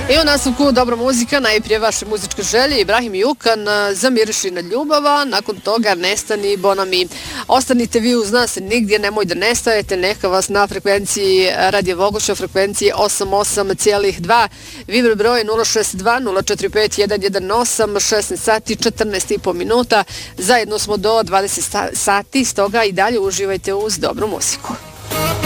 I u nastavku dobra muzika, najprije vaše muzičke želje, Ibrahim Jukan, Zamiriši na ljubava, nakon toga Nestani, Bonami. Ostanite vi uz nas, nigdje nemoj da nestajete, neka vas na frekvenciji Radio Vogoša, frekvenciji 88,2, Viber broj 062 045 118, 16 sati 14,5 minuta, zajedno smo do 20 sati, stoga i dalje uživajte uz dobru muziku.